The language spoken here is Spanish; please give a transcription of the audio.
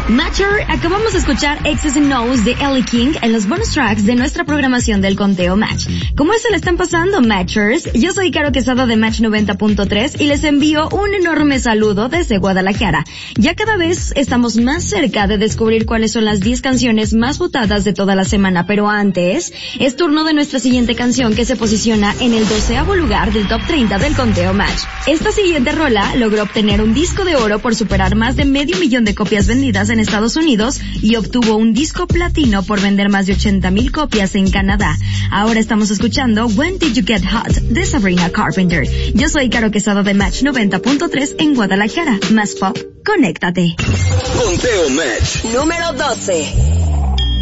Matcher, acabamos de escuchar X's and O's de Ellie King en los bonus tracks de nuestra programación del Conteo Match. ¿Cómo se le están pasando, Matchers? Yo soy Caro Quesada de Match 90.3 y les envío un enorme saludo desde Guadalajara. Ya cada vez estamos más cerca de descubrir cuáles son las 10 canciones más votadas de toda la semana, pero antes, es turno de nuestra siguiente canción que se posiciona en el 12º lugar del Top 30 del Conteo Match. Esta siguiente rola logró obtener un disco de oro por superar más de 500,000 de copias vendidas en Estados Unidos y obtuvo un disco platino por vender más de 80,000 copias en Canadá. Ahora estamos escuchando When Did You Get Hot de Sabrina Carpenter. Yo soy Caro Quesada de Match 90.3 en Guadalajara. Más pop, conéctate. Conteo Match número 12.